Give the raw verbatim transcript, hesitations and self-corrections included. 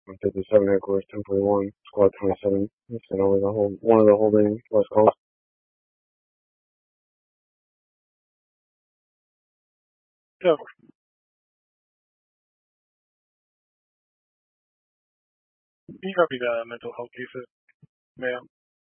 I'm fifty-seven headquarters, ten forty-one, squad twenty-seven. You sent over the whole, one of the holding West Coast. Yeah. You copy the mental health cases, ma'am.